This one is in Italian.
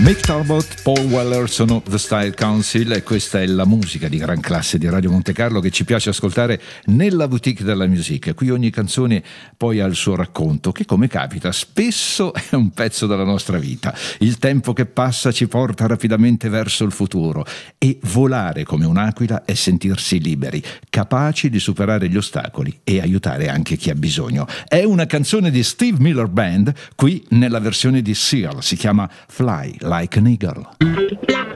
Mick Talbot, Paul Weller sono The Style Council e questa è la musica di gran classe di Radio Monte Carlo che ci piace ascoltare nella boutique della musica. Qui ogni canzone poi ha il suo racconto che, come capita, spesso è un pezzo della nostra vita. Il tempo che passa ci porta rapidamente verso il futuro e volare come un'aquila è sentirsi liberi, capaci di superare gli ostacoli e aiutare anche chi ha bisogno. È una canzone di Steve Miller Band, qui nella versione di Seal, si chiama Fly Like an Eagle.